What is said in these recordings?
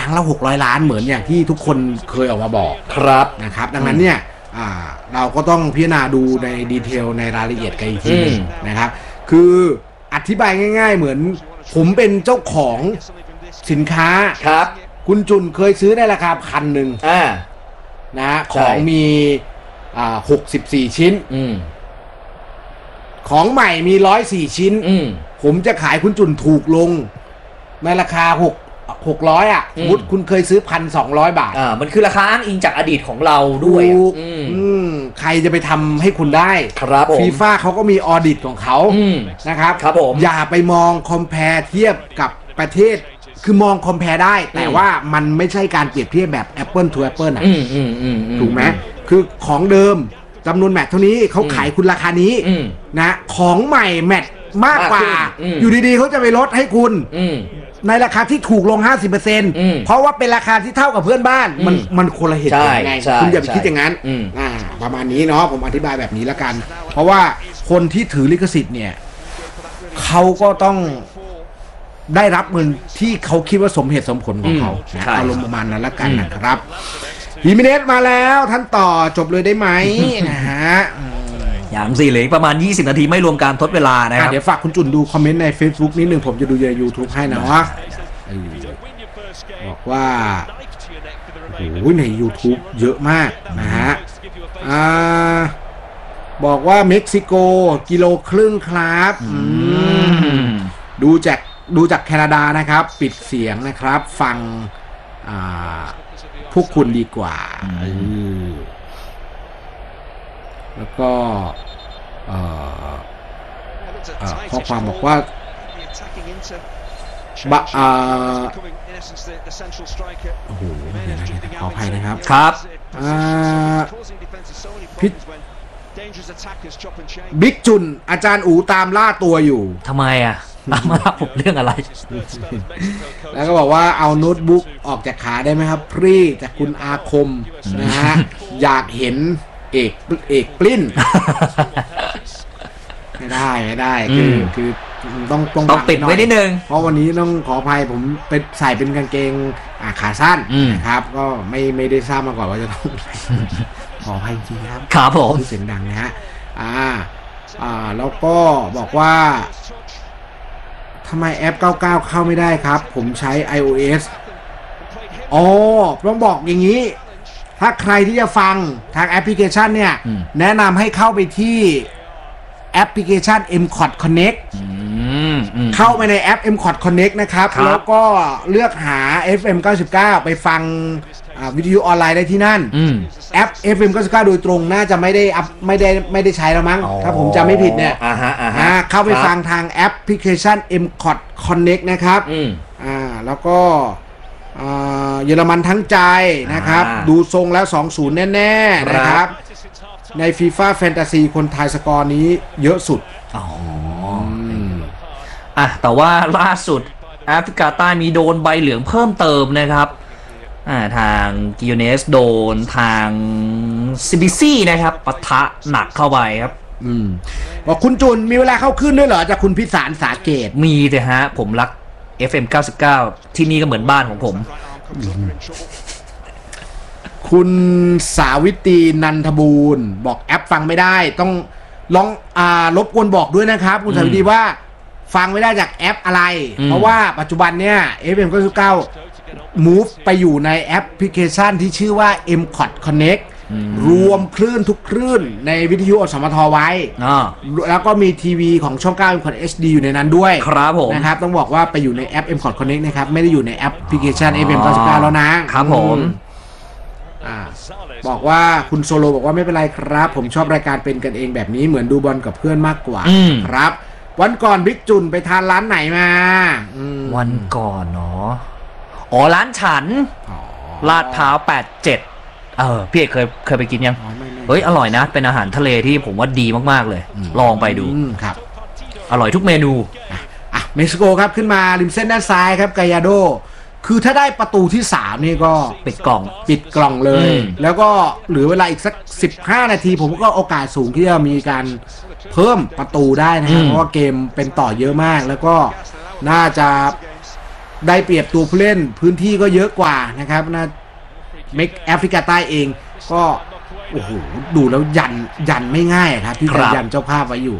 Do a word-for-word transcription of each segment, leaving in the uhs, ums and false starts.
รั้งละหกร้อยล้านเหมือนอย่างที่ทุกคนเคยออกมาบอกครับนะครับดังนั้นเนี่ยเราก็ต้องพิจารณาดูในดีเทลในรายละเอียดกันอีกทีนึงนะครับคืออธิบายง่ายๆเหมือนผมเป็นเจ้าของสินค้าครับคุณจุนเคยซื้อในราคาพันหนึ่งนะของมีหกสิบสี่ชิ้นของใหม่มีร้อยสี่ชิ้นผมจะขายคุณจุนถูกลงในราคาหกหกร้อยอ่ะสมมติคุณเคยซื้อพันสองร้อยบาทอ่ามันคือราคาอ้างอิงจากอดีตของเราด้วยอืมใครจะไปทำให้คุณได้ครับผมฟีฟ่าเขาก็มีออดิตของเขานะครับครับผมอย่าไปมองคอมเพลเทียบกับประเทศคือมองคอมเพลได้แต่ว่ามันไม่ใช่การเปรียบเทียบแบบ Apple to Apple นะถูกไหมคือของเดิมจำนวนแมตช์เท่านี้เขาขายคุณราคานี้นะของใหม่แมตช์มากกว่าอยู่ดีๆเขาจะไปลดให้คุณในราคาที่ถูกลง ห้าสิบเปอร์เซ็นต์ เพราะว่าเป็นราคาที่เท่ากับเพื่อนบ้านมันมันคนละเหตุผลไงคุณอย่าไปคิดอย่างนั้นอ่าประมาณนี้เนาะผมอธิบายแบบนี้แล้วกันเพราะว่าคนที่ถือลิขสิทธิ์เนี่ยเขาก็ต้องได้รับเงินที่เขาคิดว่าสมเหตุสมผลของเขาอารมณ์ประมาณนั้นแล้วกันนะครับฮิมิเนสมาแล้วท่านต่อจบเลยได้ไหมนะฮะอย่างสี่เหลือประมาณยี่สิบนาทีไม่รวมการทดเวลานะครับเดี๋ยวฝากคุณจุนดูคอมเมนต์ใน Facebook นิดนึงผมจะดูใน YouTube ให้นะว่าบอกว่าโอ้โหใน YouTube เยอะมากนะฮะอ่าบอกว่าเม็กซิโกกิโลครึ่งครับดูจากดูจากแคนาดานะครับปิดเสียงนะครับฟังพวกคุณดีกว่าแล้วก็ข้อความบอกว่าบะอ่าโอ้โหเดี๋ยวนะขออภัยนะครับครับอ่าพิบิ๊กจุนอาจารย์อูตามล่าตัวอยู่ทำไมอ่ะตามมาล่าผมเรื่องอะไรแล้วก็บอกว่าเอาโน้ตบุ๊กออกจากขาได้ไหมครับพรีจากคุณอาคมนะฮะอยากเห็นเอกเอกปลิ้นไม่ได้ไม่ได้คือคือต้องต้องต้องปิดไว้นิดนึงเพราะวันนี้ต้องขออภัยผมเป็นใส่เป็นกางเกงขาสั้นนะครับก็ไม่ไม่ได้ทราบมาก่อนว่าจะต้องขออภัยจริงครับครับผมเสียงดังนะฮะอ่าอ่าแล้วก็บอกว่าทำไมแอปเก้าสิบเก้าเข้าไม่ได้ครับผมใช้ iOS อ๋อต้องบอกอย่างนี้ถ้าใครที่จะฟังทางแอปพลิเคชันเนี่ยแนะนำให้เข้าไปที่แอปพลิเคชัน เอ็ม คอท Connect เข้าไปในแอป เอ็ม คอท Connect นะครับแล้วก็เลือกหา เอฟ เอ็ม เก้าสิบเก้า ไปฟังวิทยุออนไลน์ได้ที่นั่นแอป เอฟ เอ็ม เก้าสิบเก้า โดยตรงน่าจะไม่ได้อัพไม่ได้ไม่ได้ใช้แล้วมั้งถ้าผมจำไม่ผิดเนี่ยเข้าไปฟังทางแอปพลิเคชัน เอ็ม คอท Connect นะครับอ่าแล้วก็เยอรมันทั้งใจนะครับดูทรงแล้ว สองศูนย์ แน่ๆนะครับใน FIFA Fantasy คนทายสกอร์นี้เยอะสุดอ๋ออ่ะแต่ว่าล่าสุดแอฟริกาใต้มีโดนใบเหลืองเพิ่มเติมนะครับอ่าทางกิโอเนสโดนทางซิบิซี่นะครับปะทะหนักเข้าไปครับอืมบอกคุณจุนมีเวลาเข้าขึ้นด้วยเหรอจากคุณพิสารสาเกตมีแต่ฮะผมรัก เอฟ เอ็ม เก้าสิบเก้า ที่นี่ก็เหมือนบ้านของผมคุณสาวิตรีนันทบูรณ์บอกแอปฟังไม่ได้ต้องลองอ่ารบกวนบอกด้วยนะครับคุณสาวิตรีว่าฟังไม่ได้จากแอปอะไรเพราะว่าปัจจุบันเนี่ย เอฟ เอ็ม เก้าสิบเก้า move ไปอยู่ในแอปพลิเคชันที่ชื่อว่า เอ็ม คอท Connect รวมคลื่นทุกคลื่นในวิทยุอสมทไว้แล้วก็มีทีวีของช่องเก้า เอ็ม คอท เอช ดี อยู่ในนั้นด้วยครับผมนะครับต้องบอกว่าไปอยู่ในแอป เอ็ม คอท Connect นะครับไม่ได้อยู่ในแอปพลิเคชัน เอฟ เอ็ม เก้าสิบเก้า แล้วนะครับผมบอกว่าคุณโซโลบอกว่าไม่เป็นไรครับผมชอบรายการเป็นกันเองแบบนี้เหมือนดูบอลกับเพื่อนมากกว่าครับวันก่อนบิ๊กจุนไปทานร้านไหนมาวันก่อนเนาะอ๋อร้านฉันลาดพร้าวแปดเจ็ดเออพี่เอกเคยเคยไปกินยังเฮ้ยอร่อยนะเป็นอาหารทะเลที่ผมว่าดีมากๆเลยลองไปดูครับอร่อยทุกเมนูอ่ะเม็กซิโกครับขึ้นมาริมเส้นด้านซ้ายครับกายาโดคือถ้าได้ประตูที่สามนี่ก็ปิดกล่องปิดกล่องเลยแล้วก็เหลือเวลาอีกสักสิบห้านาทีผมก็โอกาสสูงที่จะมีการเพิ่มประตูได้นะครับเพราะว่าเกมเป็นต่อเยอะมากแล้วก็น่าจะได้เปรียบตัวผู้เล่นพื้นที่ก็เยอะกว่านะครับนะเมกแอฟริกาใต้เองก็โอ้โหดูแล้วยันยันไม่ง่ายครับที่จะยันเจ้าภาพไว้อยู่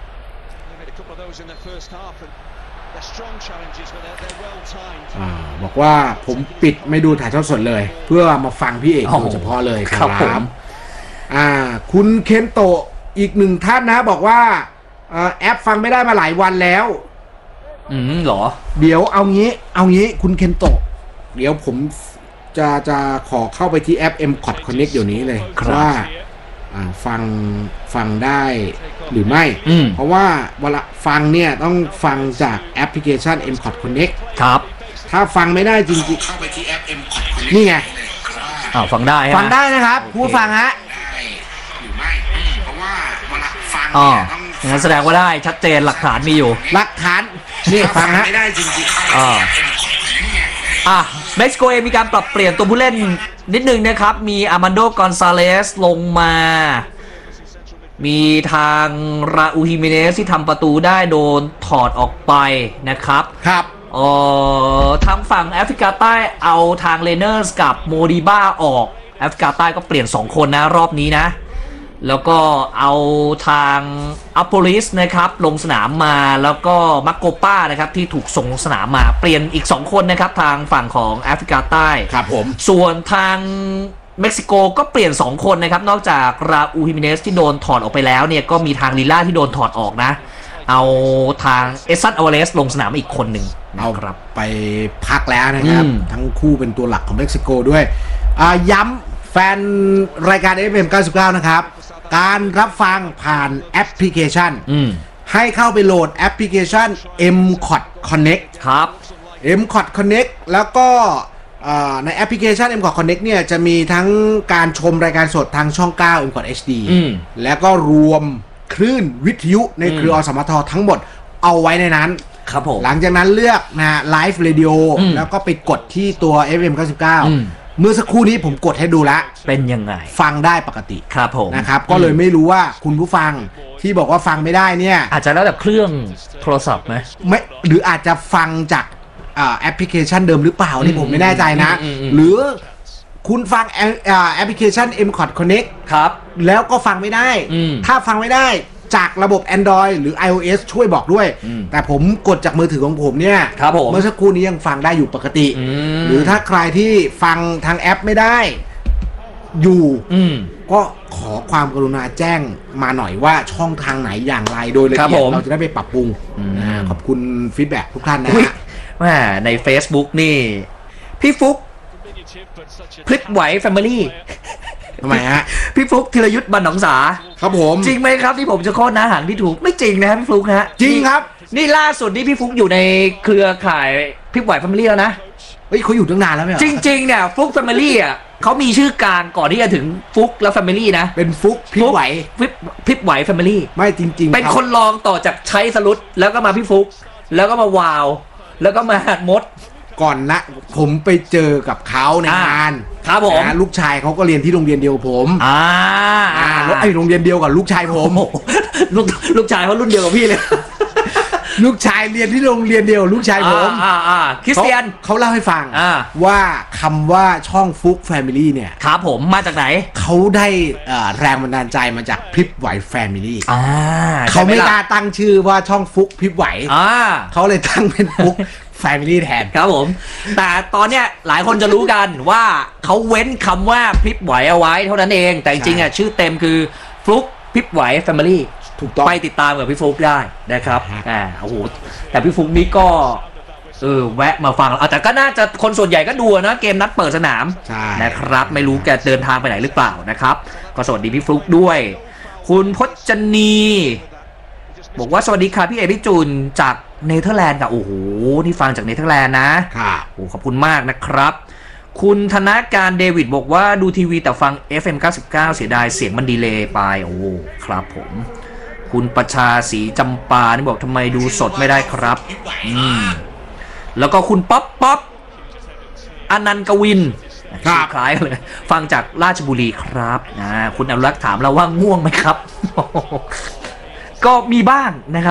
อ่าบอกว่าผมปิดไม่ดูถ่ายทอดสดเลยเพื่อมาฟังพี่เอกโดยเฉพาะเลยครับอ่าคุณเคนโตะอีกหนึ่งท่านนะบอกว่าแอปฟังไม่ได้มาหลายวันแล้วอืมเหรอเดี๋ยวเอางี้เอางี้คุณเคนโตะเดี๋ยวผมจะจะขอเข้าไปที่แอป เอ็ม คอท Connect เดี๋ยวนี้เลยว่าฟังฟังได้หรือไม่เพราะว่าเวลาฟังเนี่ยต้องฟังจากแอปพลิเคชัน เอ็ม คอท Connect ครับถ้าฟังไม่ได้จริงๆเข้าไปที่แอป เอ็ม คอท Connect นี่ไงอ้าวฟังได้ฟังได้นะครับผู้ฟังฮะหรือไม่เพราะว่าเวลาฟังเนี่ยต้องงั้นแสดงว่าได้ชัดเจนหลักฐานมีอยู่หลักฐานนี่ฟังฮะไม่ได้จริงๆอ่าอ่ะเม็กซิโกเองมีการปรับเปลี่ยนตัวผู้เล่นนิดนึงนะครับมีอาร์มันโด กอนซาเลสลงมามีทางราอูฮิเมเนสที่ทำประตูได้โดนถอดออกไปนะครับครับเอ่อทางฝั่งแอฟริกาใต้เอาทางเลเนอร์สกับโมดิบ้าออกแอฟริกาใต้ก็เปลี่ยนสองคนนะรอบนี้นะแล้วก็เอาทางอัปโปลิสนะครับลงสนามมาแล้วก็มักโกป้านะครับที่ถูกส่งลงสนามมาเปลี่ยนอีกสองคนนะครับทางฝั่งของแอฟริกาใต้ครับผมส่วนทางเม็กซิโกก็เปลี่ยนสองคนนะครับนอกจากราอูฮิเมเนสที่โดนถอดออกไปแล้วเนี่ยก็มีทางลิล่าที่โดนถอดออกนะเอาทางเอซันอเวเลสลงสนามอีกคนหนึ่งเอาครับไปพักแล้วนะครับทั้งคู่เป็นตัวหลักของเม็กซิโกด้วยย้ำแฟนรายการ เอฟ เอ็ม เก้าสิบเก้านะครับการรับฟังผ่านแอปพลิเคชันให้เข้าไปโหลดแอปพลิเคชัน เอ็ม คอท Connect ครับเอ็ม คอท Connect แล้วก็ในแอปพลิเคชัน เอ็ม คอท Connect เนี่ยจะมีทั้งการชมรายการสดทางช่องเก้า เอ็ม คอท เอช ดี แล้วก็รวมคลื่นวิทยุในเครืออสมททั้งหมดเอาไว้ในนั้นครับผมหลังจากนั้นเลือกนะไลฟ์เรดิโอแล้วก็ไปกดที่ตัว เอฟ เอ็ม เก้าสิบเก้าเมื่อสักครู่นี้ผมกดให้ดูแล้วเป็นยังไงฟังได้ปกติครับผมนะครับก็เลยไม่รู้ว่าคุณผู้ฟังที่บอกว่าฟังไม่ได้เนี่ยอาจจะแล้วแต่เครื่องโทรศัพท์ไหมไม่หรืออาจจะฟังจากแอปพลิเคชันเดิมหรือเปล่านี่ผมไม่แน่ใจนะหรือคุณฟังแอปพลิเคชัน เอ็ม คอท Connect ครับแล้วก็ฟังไม่ได้ถ้าฟังไม่ได้จากระบบ Android หรือ iOS ช่วยบอกด้วยแต่ผมกดจากมือถือของผมเนี่ยเมื่อสักครู่นี้ยังฟังได้อยู่ปกติหรือถ้าใครที่ฟังทางแอปไม่ได้อยู่ก็ขอความกรุณาแจ้งมาหน่อยว่าช่องทางไหนอย่างไรโดยละเอียดเราจะได้ไปปรับปรุงขอบคุณฟีดแบ็กทุกท่านนะฮะแม่ใน Facebook นี่พี่ฟุกพลิกไหวแฟมิลี่ทำไมฮะพี่ฟลุ๊กธีรยุทธ์บรรหนองสาครับผมจริงไหมครับที่ผมจะโค่นอาหารพี่ถูกไม่จริงนะพี่ฟลุ๊กฮะจริงครับนี่ล่าสุดนี่พี่ฟลุ๊กอยู่ในเครือข่ายพลิกไหวแฟมิลี่แล้วนะเฮ้ยเขาอยู่ตั้งนานแล้วไหมจริงๆเนี่ยฟลุ๊กแฟมิลี่อ่ะเขามีชื่อกลางก่อนที่จะถึงฟลุ๊กแล้วแฟมิลี่นะเป็นฟลุ๊กพลิกไหวพลิกไหวแฟมิลี่ไม่จริงๆเป็นคนรองต่อจากใช้สลุดแล้วก็มาพี่ฟลุ๊กแล้วก็มาวาวแล้วก็มาหัดมดก่อนนะผมไปเจอกับเขาในงานครับผมลูกชายเขาก็เรียนที่โรงเรียนเดียวผมอ่าอ่าแล้วไอ้โรงเรียนเดียวกับลูกชายผมลูกลูกชายเขารุ่นเดียวกับพี่เลยลูกชายเรียนที่โรงเรียนเดียวลูกชายผมอ่าอ่าคริสเตียนเขาเล่าให้ฟังว่าคำว่าช่องฟุกแฟมิลี่เนี่ยครับผมมาจากไหนเขาได้แรงบันดาลใจมาจากพริบไหวแฟมิลี่อ่าเขาไม่กล้าตั้งชื่อว่าช่องฟุกพริบไหวอ่าเขาเลยตั้งเป็นฟุกแฟมิลี่แทนครับผมแต่ตอนเนี้ยหลายคนจะรู้กันว่าเขาเว้นคำว่าพริบไหวเอาไว้เท่านั้นเองแต่จริงๆอ่ะชื่อเต็มคือฟลุกพริบไหวแฟมิลี่ถูกต้องไปติดตามกับพี่ฟลุกได้นะครับอ่าโอ้โหแต่พี่ฟลุกนี่ก็เออแวะมาฟังแต่ก็น่าจะคนส่วนใหญ่ก็ดูนะเกมนัดเปิดสนามนะครับไม่รู้แกเดินทางไปไหนหรือเปล่านะครับก็สวัสดีพี่ฟลุกด้วยคุณพจนีบอกว่าสวัสดีค่ะพี่เอพี่จูนจากเนเธอร์แลนด์ค่ะโอ้โหนี่ฟังจากเนเธอร์แลนด์นะครับโอ้ขอบคุณมากนะครับคุณธนาการเดวิดบอกว่าดูทีวีแต่ฟัง เอฟ เอ็ม เก้าสิบเก้า เสียดายเสียงมันดีเลย์ไปโอ้ครับผมคุณประชาศรีจำปานี่บอกทำไมดูสดไม่ได้ครับอืมแล้วก็คุณป๊อปป๊อปอนันต์กวินชื่อคล้ายเลยฟังจากราชบุรีครับนะคุณอนุรักษ์ถามเราว่าง่วงไหมครับก็มีบ้างนะครับ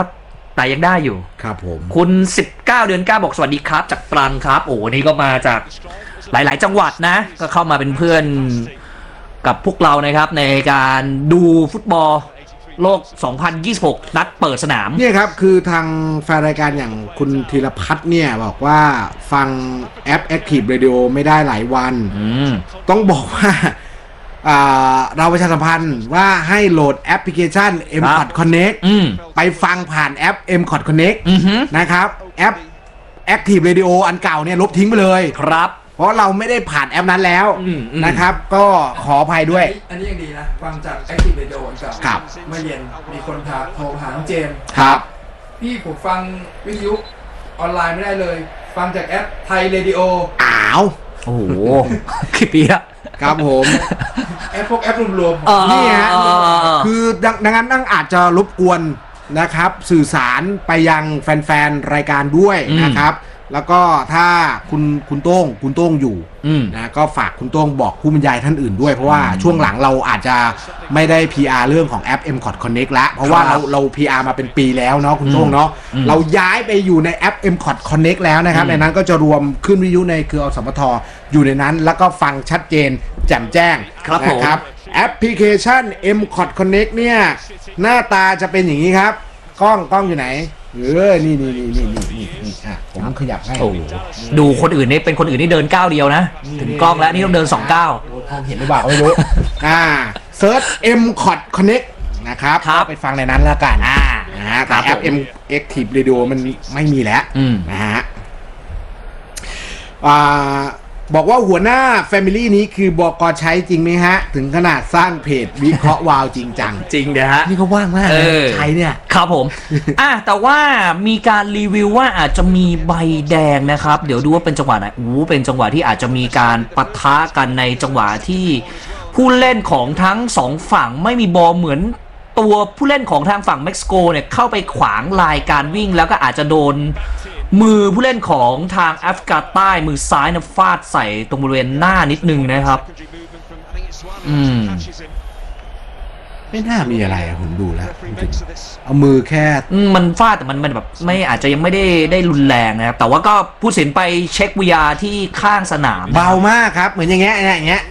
แต่ยังได้อยู่ครับผมคุณสิบเก้าเดือนเก้าบอกสวัสดีครับจากตรังครับโอ้นี่ก็มาจากหลายๆจังหวัดนะก็เข้ามาเป็นเพื่อนกับพวกเรานะครับในการดูฟุตบอลโลกสองพันยี่สิบหกนัดเปิดสนามเนี่ยครับคือทางแฟนรายการอย่างคุณธีรพัฒน์เนี่ยบอกว่าฟังแอป Active Radio ไม่ได้หลายวันต้องบอกว่าเราประชาสัมพันธ์ว่าให้โหลดแอปพลิเคชัน เอ็ม คอท Connect ไปฟังผ่านแอป เอ็ม คอท Connect นะครับแอป Active Radio อันเก่าเนี่ยลบทิ้งไปเลยครับเพราะเราไม่ได้ผ่านแอปนั้นแล้วนะครับก็ขออภัยด้วยอันนี้ยังดีนะฟังจาก Active Radio อันเก่าครับเมื่อเย็นมีคนถามโทรหาน้องเจมส์ครับพี่ผมฟังวิทยุออนไลน์ไม่ได้เลยฟังจากแอปไทยเรดิโออ้าวโอ้โหกี่ปีละครับผมแอปพวกแอปรวมๆนี่ฮะคือดังนั้นนั่งอาจจะรบกวนนะครับสื่อสารไปยังแฟนๆรายการด้วยนะครับแล้วก็ถ้าคุณคุณโต้งคุณโต้งอยู่นะก็ฝากคุณโต้งบอกผู้บรรยายท่านอื่นด้วยเพราะว่าช่วงหลังเราอาจจะไม่ได้ พี อาร์ เรื่องของแอป เอ็ม คอท Connect แล้วเพราะว่าเราเรา พี อาร์ มาเป็นปีแล้วเนาะคุณโต้งเนาะเราย้ายไปอยู่ในแอป เอ็ม คอท Connect แล้วนะครับในนั้นก็จะรวมขึ้นวิทยุในเครืออสมทอยู่ในนั้นแล้วก็ฟังชัดเจนแจ่มแจ้งนะครับแอปพลิเคชัน เอ็ม คอท Connect เนี่ยหน้าตาจะเป็นอย่างนี้ครับกล้องกล้องอยู่ไหนเออนี่นี่นี่นี่นี่นี่อ่ะผมขยับให้ดูคนอื่นนี่เป็นคนอื่นนี่เดินก้าวเดียวนะถึงกล้องแล้วนี่ต้องเดินสองก้าวมองเห็นหรือเปล่าไม่รู้อ่าเซิร์ช เอ็ม คอท Connect นะครับไปฟังในนั้นแล้วกันอ่านะฮะแต่แอป เอ็ม Active Radio มันไม่มีแล้วนะฮะอ่าบอกว่าหัวหน้า Family นี้คือบก.ใช้จริงไหมฮะถึงขนาดสร้างเพจวิเคราะห์วาวจริงจังจริงเดี๋ยวฮะนี่เขาว่างมากใช้เนี่ยครับผมอ่ะแต่ว่ามีการรีวิวว่าอาจจะมีใบแดงนะครับเดี๋ยวดูว่าเป็นจังหวะไหนอู้เป็นจังหวะที่อาจจะมีการปะทะกันในจังหวะที่ผู้เล่นของทั้งสองฝั่งไม่มีบอลเหมือนตัวผู้เล่นของทางฝั่งเม็กซิโกเนี่ยเข้าไปขวางลายการวิ่งแล้วก็อาจจะโดนมือผู้เล่นของทางแอฟริกาใต้มือซ้ายนะฟาดใส่ตรงบริเวณหน้านิดนึงนะครับอืมไม่น่ามีอะไรอะผมดูแล้วเอามือแค่มันฟาดแต่มันมันแบบไม่อาจจะยังไม่ได้ได้รุนแรงนะครับแต่ว่าก็ผู้สินไปเช็ควีอาร์ที่ข้างสนามเบามากครับเหมือนอย่างเงี้ยอย่างเงี้ย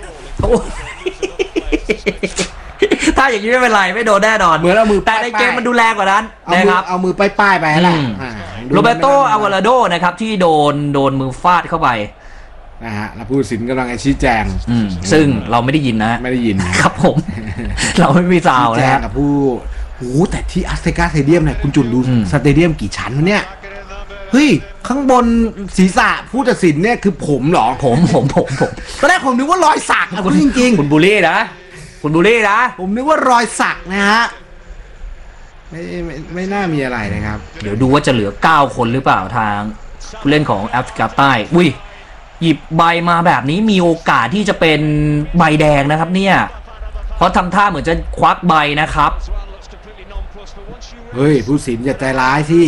ถ้าอย่างนี้ไม่เป็นไรไม่โดนแน่นอนเหมือนเอามือแต่ในเกมมันดูแรงกว่านั้นนะครับเอามือป้ายๆไปแหละโรเบโต อาวาลาโดนะครับที่โดนโดนมือฟาดเข้าไปนะฮะแล้วผู้ตัดสินกำลังชี้แจงซึ่งเราไม่ได้ยินนะไม่ได้ยินครับผมเราไม่มีซาวด์นะแจ้งกับผู้โอ้แต่ที่อัสเซกาสเตเดียมเนี่ยคุณจุนดูสเตเดียมกี่ชั้นเนี่ยเฮ้ยข้างบนศีรษะผู้ตัดสินเนี่ยคือผมเหรอผมผมผมผมตอนแรกผมนึกว่ารอยสักนะคุณจริงๆคุณบูลลี่นะคุณบูลลี่นะผมนึกว่ารอยสักนะฮะไม่ไม่ไม่น่ามีอะไรนะครับเดี๋ยวดูว่าจะเหลือเก้าคนหรือเปล่าทางผู้เล่นของแอฟริกาใต้อุ้ยหยิบใบมาแบบนี้มีโอกาสที่จะเป็นใบแดงนะครับเนี่ยเพราะทำท่าเหมือนจะควักใบนะครับเฮ้ยผู้สินอย่าใจร้ายที่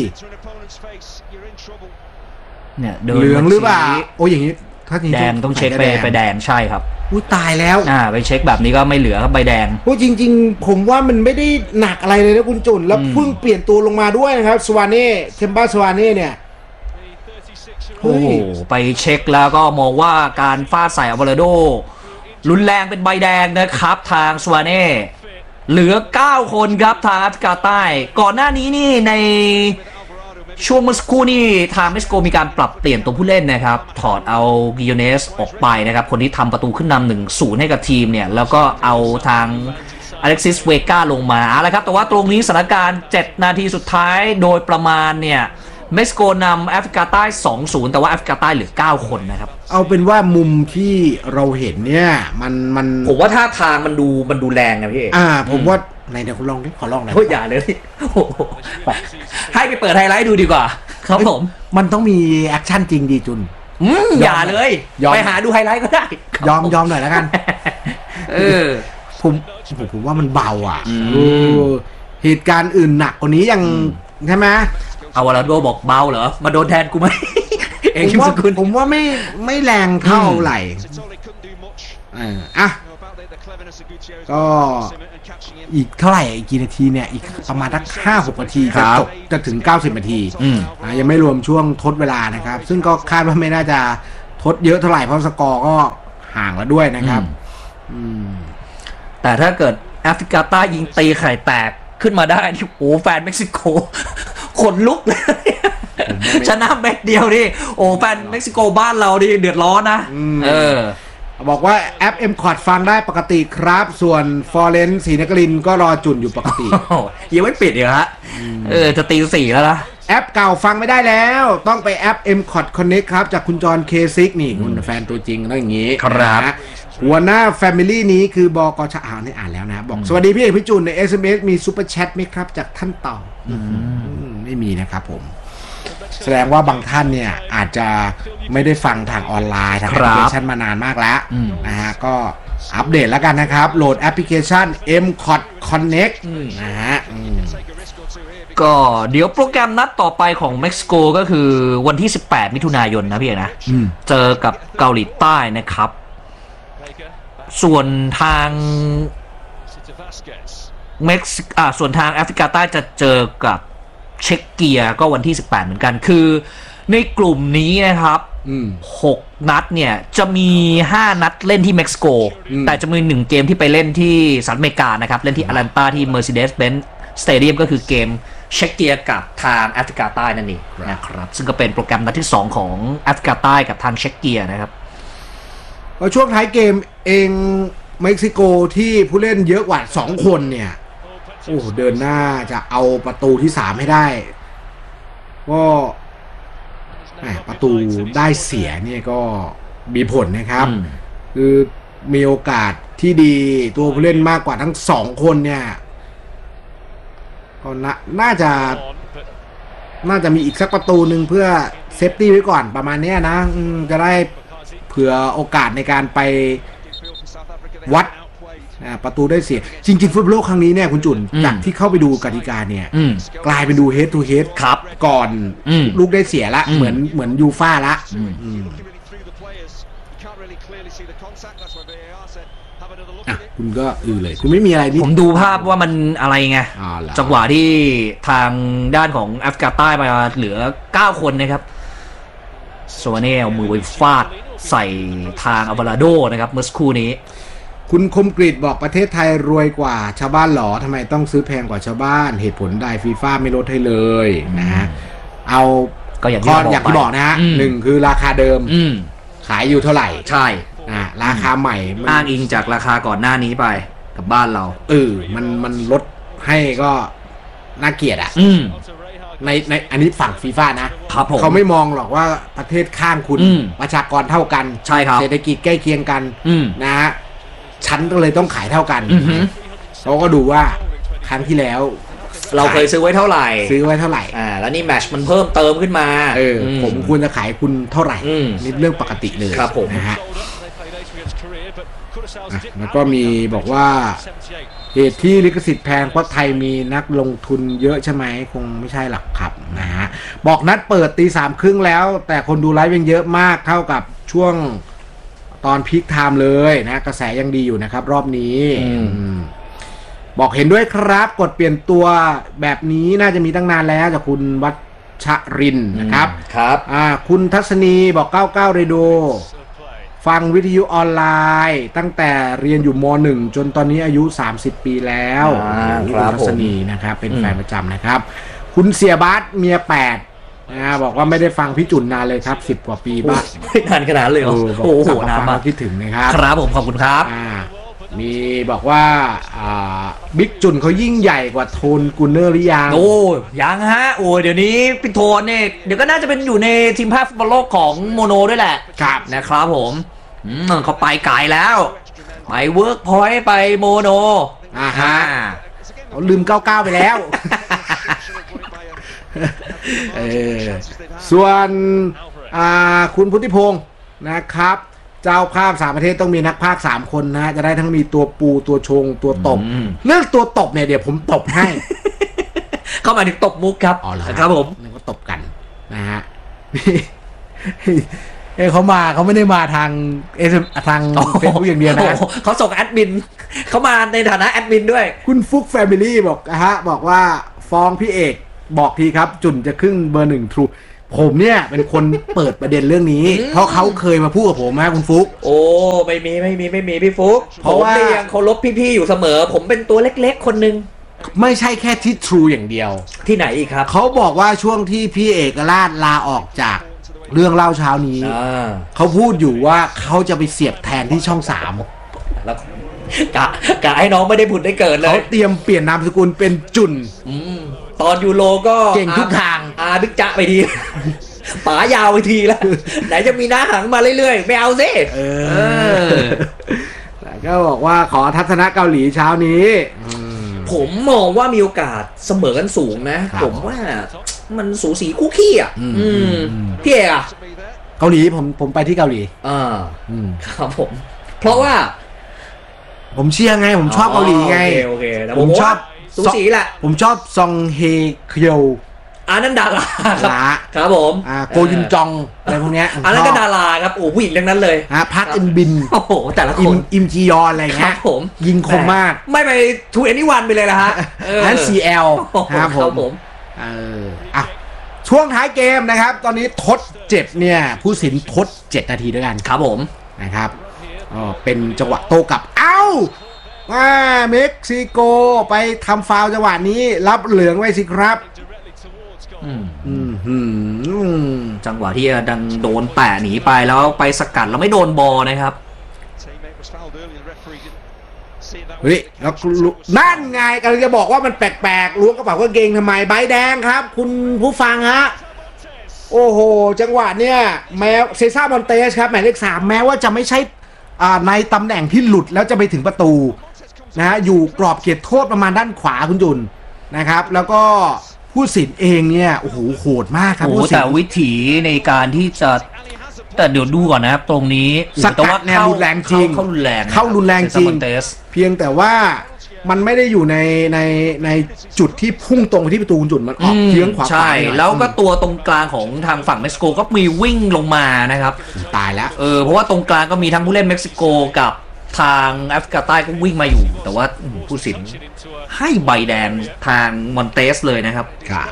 เนี่ยเดินเหลืองหรือเปล่าโอ้ยอย่างนี้ถ้าแดงต้องเช็คไปไปแดงใช่ครับอุ้ยตายแล้วอ่าไปเช็คแบบนี้ก็ไม่เหลือครับใบแดงโอ้จริงๆผมว่ามันไม่ได้หนักอะไรเลยนะคุณจุนแล้วเพิ่งเปลี่ยนตัวลงมาด้วยนะครับสวาเน่เทมบ้าสวาเน่เนี่ยโอ้ไปเช็คแล้วก็มองว่าการฟาดใส่อาวาลาโดรุนแรงเป็นใบแดงนะครับทางสวาเน่เหลือเก้าคนครับทางแอฟริกาใต้ก่อนหน้านี้นี่ในช่วงเมื่อสักครู่นี่ทางเม็กซิโกมีการปรับเปลี่ยนตัวผู้เล่นนะครับถอดเอากิโยเนสออกไปนะครับคนที่ทำประตูขึ้นนำ หนึ่งศูนย์ ให้กับทีมเนี่ยแล้วก็เอาทางอเล็กซิสเวกาลงมาแล้วครับแต่ว่าตรงนี้สถานการณ์เจ็ดนาทีสุดท้ายโดยประมาณเนี่ยเม็กซิโกนำแอฟริกาใต้ สองศูนย์ แต่ว่าแอฟริกาใต้เหลือเก้าคนนะครับเอาเป็นว่ามุมที่เราเห็นเนี่ยมันมันผมว่าท่าทางมันดูมันดูแรงนะพี่อ่าผมว่าไหนเดี๋ยวคุณลองดิขอลองหน่อยโอ้ยอย่าเลยให้ไปเปิดไฮไลท์ดูดีกว่าครับผมมันต้องมีแอคชั่นจริงดีจุนอืมอย่าเลยไปหาดูไฮไลท์ก็ได้ยอมยอมหน่อยแล้วกันเออผมผมผมว่ามันเบาอ่ะเหตุการณ์อื่นหนักกว่านี้ยังใช่ไหมอาวาลาโดบอกเบาเหรอมาโดนแทนกูไหมเองผมว่าผมว่าไม่ไม่แรงเท่าไหร่อ่ะก็อีกเท่าไหร่อีกกี่นาทีเนี่ยอีกประมาณสักห้าหกนาทีจะจบจะถึงเก้าสิบนาทีอ่ายังไม่รวมช่วงทดเวลานะครับซึ่งก็คาดว่าไม่น่าจะทดเยอะเท่าไหร่เพราะสกอร์ก็ห่างแล้วด้วยนะครับแต่ถ้าเกิดแอฟริกาใต้ยิงตีไข่แตกขึ้นมาได้ที่โอ้แฟนเม็กซิโกขนลุกเลยชนะแม็กเดียวนี่โอ้แฟนเม็กซิโกบ้านเราดิเดือดร้อนนะเออบอกว่าแอป เอ็ม คอร์ด ฟังได้ปกติครับส่วนฟอร์เรนซ์ศรีนครินทร์ก็รอจุ่นอยู่ปกติยังไม่ปิดอีกฮะเออจะตีสี่แล้วนะแอปเก่าฟังไม่ได้แล้วต้องไปแอป เอ็ม คอร์ด Connect ครับจากคุณจอห์นเคซิกนี่คุณแฟนตัวจริงต้องอย่างนี้ครับหัวหน้า Family นี้คือบกชอ่านได้อ่านแล้วนะบอกสวัสดีพี่เอกพี่จุนใน เอส เอ็ม เอส มีซุปเปอร์แชทไหมครับจากท่านต่อไม่มีนะครับผมแสดงว่าบางท่านเนี่ยอาจจะไม่ได้ฟังทางออนไลน์ทางแอปพลิเคชันมานานมากแล้วนะฮะก็อัปเดตแล้วกันนะครับโหลดแอปพลิเคชัน เอ็ม คอร์ด Connect นะฮะก็เดี๋ยวโปรแกรมนัดต่อไปของเม็กซิโกก็คือวันที่สิบแปดมิถุนายนนะพี่เอกนะเจอกับเกาหลีใต้นะครับส่วนทางเม็กซิกอ่าส่วนทางแอฟริกาใต้จะเจอกับเช็กเกียก็วันที่สิบแปดเหมือนกันคือในกลุ่มนี้นะครับหกนัดเนี่ยจะมีห้านัดเล่นที่เม็กซิโกแต่จะมีหนึ่งเกมที่ไปเล่นที่สหรัฐอเมริกานะครับเล่นที่แอตแลนตาที่ Mercedes-Benz Stadium ก็คือเกมเช็กเกียกับทางแอฟริกาใต้นั่นเองนะครับซึ่งก็เป็นโปรแกรมนัดที่สองของแอฟริกาใต้กับทางเช็กเกียนะครับช่วงท้ายเกมเองเม็กซิโกที่ผู้เล่นเยอะกว่าสองคนเนี่ยโอ้เดินหน้าจะเอาประตูที่สามให้ได้ก็ประตูได้เสียเนี่ยก็มีผลนะครับคือมีโอกาสที่ดีตัวผู้เล่นมากกว่าทั้งสองคนเนี่ยก็น่าจะน่าจะมีอีกสักประตูหนึ่งเพื่อเซฟตี้ไว้ก่อนประมาณนี้นะจะได้เผื่อโอกาสในการไปวัดประตูได้เสียจริงๆฟุตบอลโลกครั้งนี้เนี่ยคุณจุนจากที่เข้าไปดูกติกาเนี่ยกลายเป็นดูเฮดทูเฮดครับก่อนลูกได้เสียละเหมือนเหมือนยูฟ่าละคุณก็อือเลยคุณไม่มีอะไรผมดูภาพว่ามันอะไรไงจังหวะที่ทางด้านของแอฟริกาใต้มาเหลือเก้าคนนะครับโซเน่เอามือไปฟาดใส่ทางอัลวาราโดนะครับเมื่อสักครู่นี้คุณคมกริตบอกประเทศไทยรวยกว่าชาวบ้านหรอทำไมต้องซื้อแพงกว่าชาวบ้านเหตุผลใดฟีฟ่าไม่ลดให้เลยนะฮะเอาก็อย่างที่บอกนะฮะหนึ่งคือราคาเดิมขายอยู่เท่าไหร่ใช่อ่าราคาใหม่อ้างอิงจากราคาก่อนหน้านี้ไปกับบ้านเราเออมันมันลดให้ก็น่าเกลียดอ่ะในในอันนี้ฝั่งฟีฟ่านะเขาไม่มองหรอกว่าประเทศข้างคุณประชากรเท่ากันใช่ครับเศรษฐกิจใกล้เคียงกันนะฮะชั้นก็เลยต้องขายเท่ากันเขาก็ดูว่าครั้งที่แล้วเราเคยซื้อไว้เท่าไหร่ซื้อไว้เท่าไหร่อ่าแล้วนี่แมชมันเพิ่มเติมขึ้นมาเออผมควรจะขายคุณเท่าไหร่นี่เรื่องปกติเลยครับผมนะฮะแล้วก็มีบอกว่าเหตุที่ลิขสิทธิ์แพงเพราะไทยมีนักลงทุนเยอะใช่ไหมคงไม่ใช่หรอกครับนะฮะบอกนัดเปิดตีสามครึ่งแล้วแต่คนดูไลฟ์ยังเยอะมากเท่ากับช่วงตอนพีคไทม์เลยนะกระแสยังดีอยู่นะครับรอบนี้บอกเห็นด้วยครับกดเปลี่ยนตัวแบบนี้น่าจะมีตั้งนานแล้วจากคุณวัชรินนะครับครับอ่าคุณทัศนีบอกเก้าสิบเก้าเรดิโอฟังวิทยุออนไลน์ตั้งแต่เรียนอยู่ม.หนึ่ง จนตอนนี้อายุสามสิบปีแล้วคุณทัศนีนะครับเป็นแฟนประจำนะครับคุณเสียบาสเมียแปดนะบอกว่าไม่ได้ฟังพี่จุนนานเลยครับสิบกว่าปีบ้างนานขนาดเลยโอ้โหนานมากคิดถึงนะครับครับผมขอบคุณครับมีบอกว่าบิ๊กจุนเขายิ่งใหญ่กว่าโทนกูเนอร์หรือยังโอ้ยังฮะโอ้เดี๋ยวนี้พี่โทนเนี่ยเดี๋ยวก็น่าจะเป็นอยู่ในทีมภาคฟุตบอลโลกของโมโนด้วยแหละครับนะครับผมเขาไปไกลแล้วไปเวิร์กพอยต์ไปโมโนอ่าฮะเขาลืมเก้าสิบเก้าไปแล้วเออส่วนคุณพุทธิพงศ์นะครับเจ้าภาพสามประเทศต้องมีนักพากย์สามคนนะจะได้ทั้งมีตัวปูตัวชงตัวตบเรื่องตัวตบเนี่ยเดี๋ยวผมตบให้เข้ามาถึงตบมุกครับอ๋อเหรอครับผมนึกว่าตบกันนะฮะเอ้เขามาเขาไม่ได้มาทางเอสทางเฟซบุ๊กอย่างเดียวนะเขาส่งแอดมินเขามาในฐานะแอดมินด้วยคุณฟุกแฟมิลี่บอกนะฮะบอกว่าฟ้องพี่เอกบอกทีครับจุนจะขึ้นเบอร์หนึ่งทรูผมเนี่ยเป็นคนเปิดประเด็นเรื่องนี้เพราะเขาเคยมาพูดกับผมนะคุณฟุกโอ้ไม่มีไม่มีไม่มีพี่ฟุกเพราะว่ายังเคารพพี่ๆอยู่เสมอผมเป็นตัวเล็กๆคนนึงไม่ใช่แค่ที่ทรูอย่างเดียวที่ไหนอีกครับเขาบอกว่าช่วงที่พี่เอกราชลาออกจากเรื่องเล่าเช้านี้เขาพูดอยู่ว่าเขาจะไปเสียบแทนที่ช่องสามแล้วกะกะให้น้องไม่ได้ผุดได้เกิดเลยเขาเตรียมเปลี่ยนนามสกุลเป็นจุนตอนยูโรก็เก่งทุกทางอาดึกจะไปทีป๋ายาวไปทีแล้วไหนจะมีหน้าหังมาเรื่อยๆไม่เอาสิเออก็บอกว่าขอทัศนะเกาหลีเช้านี้ผมมองว่ามีโอกาสเสมอกันสูงนะผมว่ามันสูสีคู่ขี้อ่ะพี่เอกอ่ะเกาหลีผมผมไปที่เกาหลีอ่าครับผมเพราะว่าผมเชียร์ไงผมชอบเกาหลีไงโอเคผมชอบสูสีแหละผมชอบซองเฮเคียวอันนั้นดาราครับผมอ่าโกยุนจองอะไรพวกเนี้ยอันนั้นก็ดาราครับโอ้ผู้หญิงทั้งนั้นเลยอ่ะพักอินบินโอ้โหแต่ละคนอิมจียอนอะไรเงี้ยผมยิงคมมากไม่ไปทูเอนิวันไปเลยละฮะนั้น ซี แอล ครับผมเอออ่ะช่วงท้ายเกมนะครับตอนนี้ทดเจ็บเนี่ยผู้สินทดเจ็ดนาทีด้วยกันครับผมนะครับอ๋อเป็นจังหวะโต้กลับเอ้าว่าเม็กซิโกไปทำฟาวล์จังหวะนี้รับเหลืองไว้สิครับจังหวะที่ดังโดนแปะหนีไปแล้วไปสกัดแล้วไม่โดนบอลนะครับเฮ้ยแล้วนั่นไงกำลังจะบอกว่ามันแปลกๆล้วงกระเป๋ากางเกงทำไมใบแดงครับคุณผู้ฟังฮะโอ้โหจังหวะเนี้ยแม้เซซ่ามอนเตสครับหมายเลขสามแม้ว่าจะไม่ใช่ในตำแหน่งที่หลุดแล้วจะไปถึงประตูนะฮะอยู่กรอบเขตโทษประมาณด้านขวาคุณจุนนะครับแล้วก็ผู้สินเองเนี่ยโอ้โหโหดมากครับโอ้แต่วิถีในการที่จะแต่เดี๋ยวดูก่อนนะครับตรงนี้สกัดแนวรุนแรงจริงเข้ารุนแรงเข้ารุนแรงจริงเพียงแต่ว่ามันไม่ได้อยู่ในในในจุดที่พุ่งตรงไปที่ประตูจุดมันออกเยื้องขวาใช่แล้วก็ตัวตรงกลางของทางฝั่งเม็กซิโกก็มีวิ่งลงมานะครับตายแล้วเออเพราะว่าตรงกลางก็มีทั้งผู้เล่นเม็กซิโกกับทางแอฟริกาใต้ก็วิ่งมาอยู่แต่ว่าผู้สินให้ใบแดงทางมอนเตสเลยนะครับครับ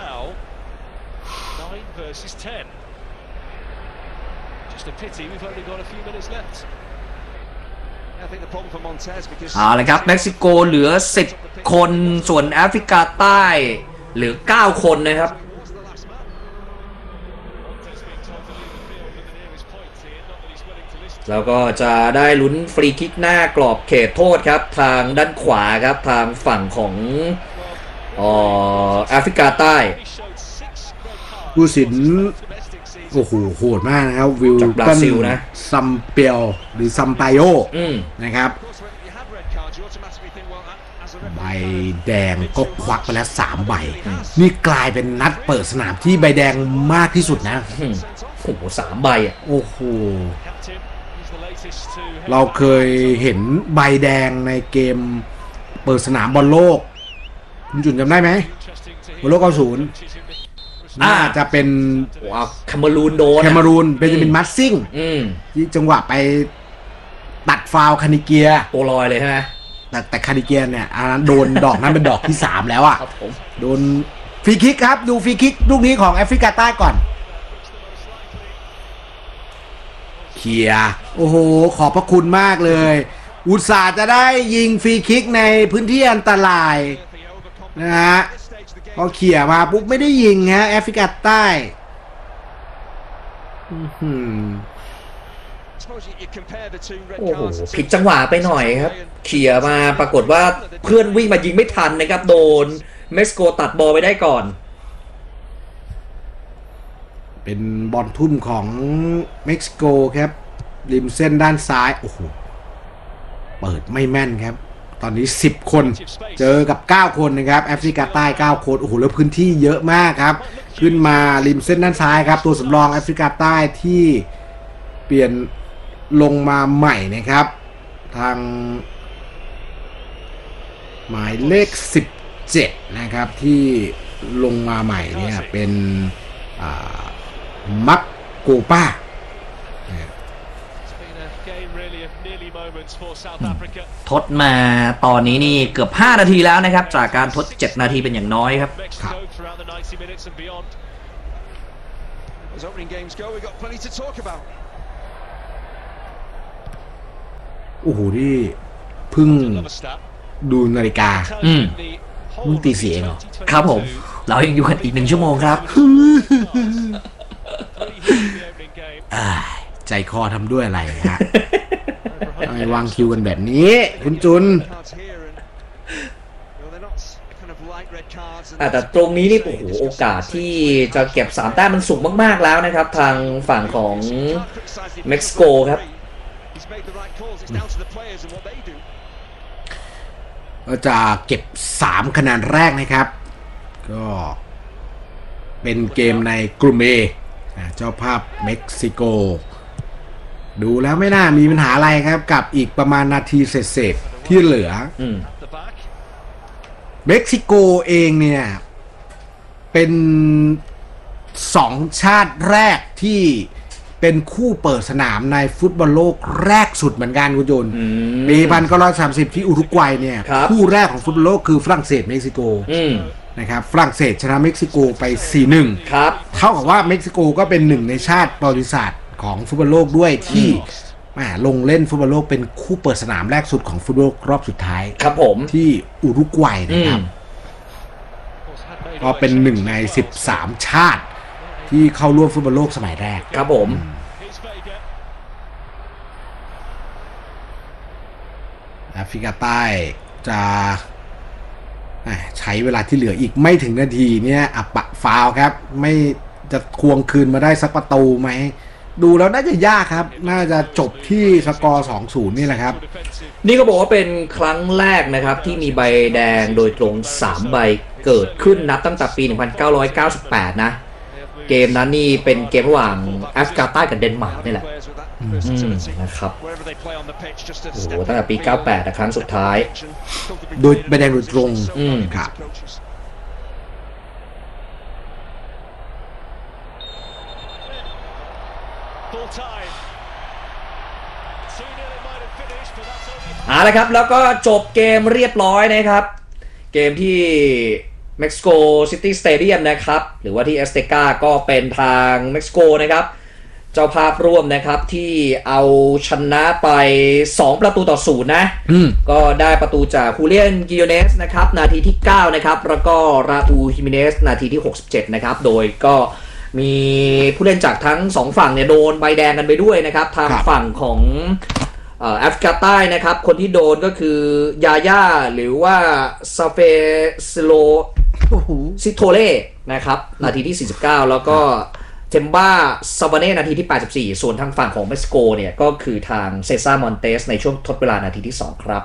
เอาเลยครับเม็กซิโกเหลือสิบคนส่วนแอฟริกาใต้เหลือเก้าคนนะครับแล้วก็จะได้ลุ้นฟรีคิกหน้ากรอบเขตโทษครับทางด้านขวาครับทางฝั่งของอ๋อแอฟริกาใต้ผู้สินโอ้โหโหดมากนะครับวิลบราซิลนะซัมเปียวหรือซัมปาโยนะครับใบแดงก็ควักไปแล้วสามใบนี่กลายเป็นนัดเปิดสนามที่ใบแดงมากที่สุดนะโอ้โหสามใบอ่ะโอ้โหเราเคยเห็นใบแดงในเกมเปิดสนามบอลโลกคุณจุนจำได้ไหมบอลโลกเก้าสิบน่าจะเป็นแคนารูนโดนแคนารูนเป็นจะเป็นมัสซิ่งที่จังหวะไปตัดฟาวคานิเกียตัวลอยเลยใช่ไหมแต่แต่คานิเกียเนี่ยอันนั้นโดนดอกนั้นเป็นดอกที่สามแล้วอ่ะโดนฟรีคิกครับดูฟรีคิกลูกนี้ของแอฟริกาใต้ก่อนเคียโอ้โหขอบพระคุณมากเลยอุตส่าห์จะได้ยิงฟรีคิกในพื้นที่อันตรายนะฮะพอเขี่ยมาปุ๊บไม่ได้ยิงฮะแอฟริกาใต้โอ้โหผิดจังหวะไปหน่อยครับเขี่ยมาปรากฏว่าเพื่อนวิ่งมายิงไม่ทันนะครับโดนเม็กซิโกตัดบอลไปได้ก่อนเป็นบอลทุ่มของเม็กซิโกครับริมเส้นด้านซ้ายโอ้โหเปิดไม่แม่นครับตอนนี้สิบคนเจอกับเก้าคนนะครับแอฟริกาใต้เก้าคนโอ้โหแล้วพื้นที่เยอะมากครับขึ้นมาริมเส้นด้านซ้ายครับตัวสำรองแอฟริกาใต้ที่เปลี่ยนลงมาใหม่นะครับทางหมายเลขสิบเจ็ดนะครับที่ลงมาใหม่เนี่ยเป็นมักโกป้าทดมาตอนนี้นี่เกือบห้านาทีแล้วนะครับจากการทดเจ็ดนาทีเป็นอย่างน้อยครับโอ้โหนี่เพิ่งดูนาฬิกาอืมมึงตีสี่เองเหรอครับผมเรายังอยู่กันอีกหนึ่งชั่วโมงครับอ่าใจคอทำด้วยอะไรฮะ ทำไมวางคิวกันแบบนี้คุณจุนแต่ตรงนี้นี่โอ้โหโอกาสที่จะเก็บสามแต้มมันสูงมากๆแล้วนะครับทางฝั่งของเม็กซิโกครับก็จะเก็บสามคะแนนแรกนะครับก็เป็นเกมในกลุ่ม A เจ้าภาพเม็กซิโกดูแล้วไม่น่ามีปัญหาอะไรครับกับอีกประมาณนาทีเศษๆที่เหลือเม็กซิโกเองเนี่ยเป็นสองชาติแรกที่เป็นคู่เปิดสนามในฟุตบอลโลกแรกสุดเหมือนกันคุณโจนปีพันเก้าร้อยสามสิบที่อุรุกวัยเนี่ยคู่แรกของฟุตบอลโลกคือฝรั่งเศสเม็กซิโกนะครับฝรั่งเศสชนะเม็กซิโกไป สี่หนึ่งครับเท่ากับว่าเม็กซิโกก็เป็นหนึ่งในชาติประวัติศาสตร์ของฟุตบอลโลกด้วยที่ลงเล่นฟุตบอลโลกเป็นคู่เปิดสนามแรกสุดของฟุตบอลโลกรอบสุดท้ายครับผมที่อุรุกวัยนะครับก็เป็นหนึ่งในสิบสามชาติที่เข้าร่วมฟุตบอลโลกสมัยแรกครับผมแอฟริกาใต้จะใช้เวลาที่เหลืออีกไม่ถึงนาทีเนี่ยอับปะฟาวครับไม่จะควงคืนมาได้สักประตูไหมดูแล้วน่าจะยากครับน่าจะจบที่สกอร์ สองศูนย์ นี่แหละครับนี่ก็บอกว่าเป็นครั้งแรกนะครับที่มีใบแดงโดยตรงสามใบเกิดขึ้นนับตั้งแต่ปีหนึ่งพันเก้าร้อยเก้าสิบแปดนะเกมนั้นนี่เป็นเกมระหว่างแอฟริกาใต้กับเดนมาร์กนี่แหละนะครับโอ้โหตั้งแต่ปีเก้าสิบแปดนะครั้งสุดท้ายโดยใบแดงโดยตรงครับเอาละครับแล้วก็จบเกมเรียบร้อยนะครับเกมที่เม็กซิโกซิตี้สเตเดียมนะครับหรือว่าที่เอสเตกาก็เป็นทางเม็กซิโกนะครับเจ้าภาพร่วมนะครับที่เอาชนะไปสองประตูต่อศูนย์นะก็ได้ประตูจากฮูเลียนกิโยเนสนะครับนาทีที่เก้านะครับแล้วก็ราอูฮิมิเนสนาทีที่หกสิบเจ็ดนะครับโดยก็มีผู้เล่นจากทั้งสองฝั่งเนี่ยโดนใบแดงกันไปด้วยนะครับทางฝั่งของแอฟริกาใต้นะครับคนที่โดนก็คือยาย่าหรือว่าซาเฟซโลซิโทเล่นะครับนาทีที่สี่สิบเก้าแล้วก็เทมบ้าซาบาเน่นาทีที่แปดสิบสี่ส่วนทางฝั่งของเม็กซิโกเนี่ยก็คือทางเซซ่ามอนเตสในช่วงทดเวลานาทีที่สองครับ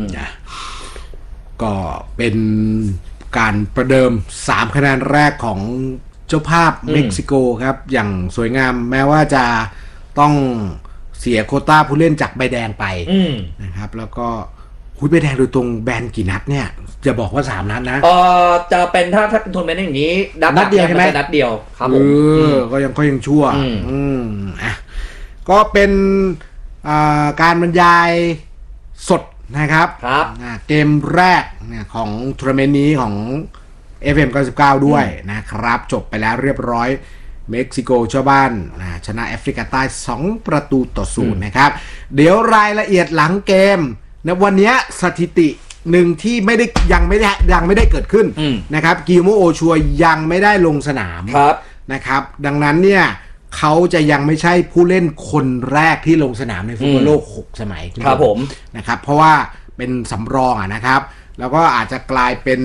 ก็เป็นการประเดิมสามคะแนนแรกของเจ้าภาพเม็กซิโกครับอย่างสวยงามแม้ว่าจะต้องเสียโควต้าผู้เล่นจากใบแดงไปนะครับแล้วก็คุยใบแดงโดยตรงแบนกี่นัดเนี่ยจะบอกว่าสามนัดนะเออจะเป็นถ้าถ้าเป็นทัวร์นาเมนต์อย่างนี้นัดเดียวใช่ไหมนัดเดียวครับผมเออก็ยังก็ยังชั่วอืมอ่ะก็เป็นอ่าการบรรยายสดนะครับครับเกมแรกเนี่ยของทัวร์นาเมนต์นี้ของ เอฟ เอ็ม เก้าสิบเก้า ด้วยนะครับจบไปแล้วเรียบร้อยเม็กซิโกเจ้าบ้านชนะแอฟริกาใต้สองประตูต่อศูนย์นะครับเดี๋ยวรายละเอียดหลังเกมในวันนี้สถิติหนึ่งที่ไม่ได้ยังไม่ได้ยังไม่ได้เกิดขึ้นนะครับกิโมโอชัวยังไม่ได้ลงสนามนะครับดังนั้นเนี่ยเขาจะยังไม่ใช่ผู้เล่นคนแรกที่ลงสนามในฟุตบอลโลกหกสมัยครับผมนะครับเพราะว่าเป็นสำรองอ่ะนะครับแล้วก็อาจจะกลายเป็น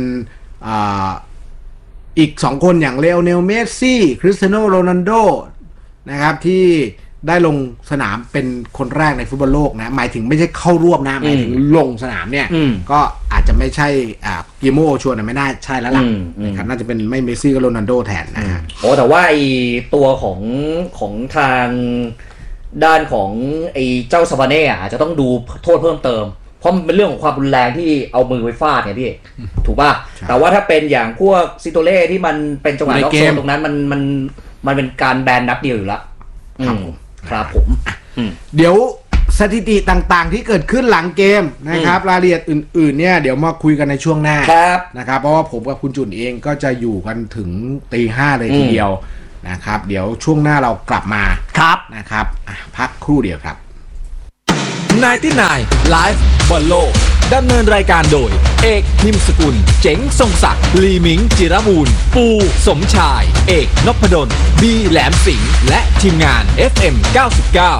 อีกสองคนอย่างเลโอเนลเมสซี่คริสเตียโนโรนัลโดนะครับที่ได้ลงสนามเป็นคนแรกในฟุตบอลโลกนะหมายถึงไม่ใช่เข้าร่วมนะหมายถึงลงสนามเนี่ยก็อาจจะไม่ใช่อ่ากิโมโอชัวนะไม่น่าใช่แล้วล่ะนะครับน่าจะเป็นไม่เมสซี่ก็โรนัลโดแทนนะฮะโอ้แต่ว่าไอตัวของของทางด้านของไอเจ้าซาบาเน่อาจจะต้องดูโทษเพิ่มเติมเพราะมันเป็นเรื่องของความรุนแรงที่เอามือไปฟาดเนี่ยพี่ถูกป่ะแต่ว่าถ้าเป็นอย่างพวกซิโตเล่ที่มันเป็นจังหวะล็อกโซนตรงนั้นมันมันมันเป็นการแบนนัดเดียวอยู่แล้วครับผมเดี๋ยวสถิติต่างๆที่เกิดขึ้นหลังเกมนะครับรายละเอียดอื่นๆเนี่ยเดี๋ยวมาคุยกันในช่วงหน้านะครับเพราะว่าผมกับคุณจุนเองก็จะอยู่กันถึงตีห้าเลยทีเดียวนะครับเดี๋ยวช่วงหน้าเรากลับมาครับนะครับพักครู่เดียวครับไนน์ตี้ไนน์ Live บอลโลกดำเนินรายการโดยเอกนิมสกุลเจ๋งทรงศักดิ์ลีมิงจิรบูรณ์ปูสมชายเอกนพดลบีแหลมสิงห์และทีมงาน เอฟ เอ็ม เก้าสิบเก้า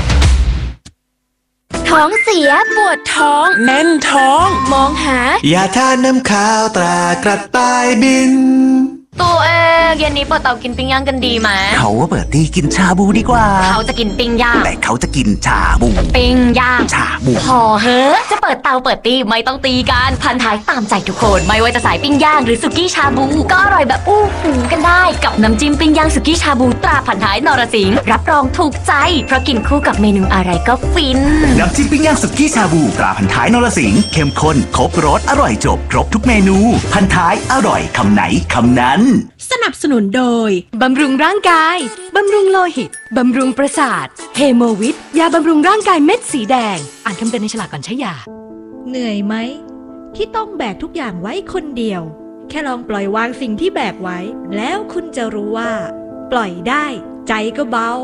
ท้องเสียปวดท้องแน่นท้องมองหายาทาน้ำขาวตรากระต่ายบินตัวเองเย็นนี้เปิดเตากินปิ้งย่างกันดีไหมเขาว่าเปิดที่กินชาบูดีกว่าเขาจะกินปิ้งย่างแต่เขาจะกินชาบูปิ้งย่างชาบูพอเฮ้อจะเปิดเตาเปิดตีไม่ต้องตีกันพันท้ายตามใจทุกคนไม่ว่าจะสายปิ้งย่างหรือสุกี้ชาบูก็อร่อยแบบอู้หูกันได้กับน้ำจิ้มปิ้งย่างสุกี้ชาบูตราพันท้ายนรสิงห์รับรองถูกใจเพราะกินคู่กับเมนูอะไรก็ฟินน้ำจิ้มปิ้งย่างสุกี้ชาบูตราพันท้ายนรสิงห์เข้มข้นครบรสอร่อยจบครบทุกเมนูพันท้ายอร่อยคำไหนคำนั้นสนับสนุนโดยบำรุงร่างกายบำรุงโลหิตบำรุงประสาทเฮโมวิทยาบำรุงร่างกายเม็ดสีแดงอ่านคำเตือนในฉลากก่อนใช้ยาเหนื่อยไหมที่ต้องแบกทุกอย่างไว้คนเดียวแค่ลองปล่อยวางสิ่งที่แบกไว้แล้วคุณจะรู้ว่าปล่อยได้ใจก็เบา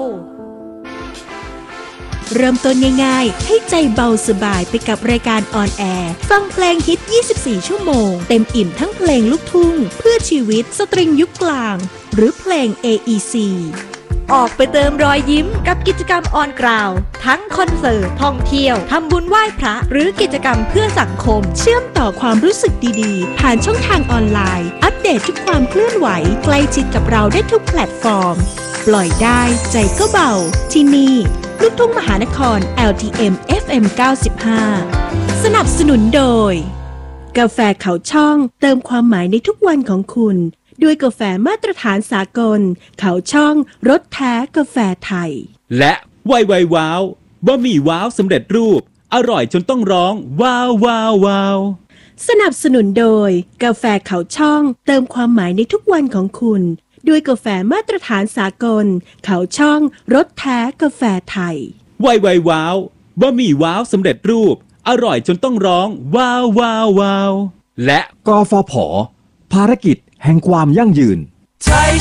เริ่มต้นง่ายๆให้ใจเบาสบายไปกับรายการออนแอร์ฟังเพลงฮิตยี่สิบสี่ชั่วโมงเต็มอิ่มทั้งเพลงลูกทุ่งเพื่อชีวิตสตริงยุคกลางหรือเพลง เอ อี ซีออกไปเติมรอยยิ้มกับกิจกรรมออนกราวทั้งคอนเสิร์ตท่องเที่ยวทำบุญไหว้พระหรือกิจกรรมเพื่อสังคมเชื่อมต่อความรู้สึกดีๆผ่านช่องทางออนไลน์อัปเดตทุกความเคลื่อนไหวใกล้ชิดกับเราได้ทุกแพลตฟอร์มปล่อยได้ใจก็เบาที่นี่ลูกทุ่งมหานคร แอล ที เอ็ม เอฟ เอ็ม เก้าสิบห้า สนับสนุนโดยกาแฟเขาช่องเติมความหมายในทุกวันของคุณด้วยกาแฟมาตรฐานสากลเขาช่องรสแท้กาแฟไทยและไวไวว้าวบะหมี่ว้าวสำเร็จรูปอร่อยจนต้องร้องว้าวว้าวว้าวสนับสนุนโดยกาแฟเขาช่องเติมความหมายในทุกวันของคุณด้วยกาแฟมาตรฐานสากลเขาช่องรสแท้กาแฟไทยไวไวว้าวบะหมี่ว้าวสำเร็จรูปอร่อยจนต้องร้องว้าวว้าวว้าวและกฟผ.ภารกิจแห่งความยั่งยืน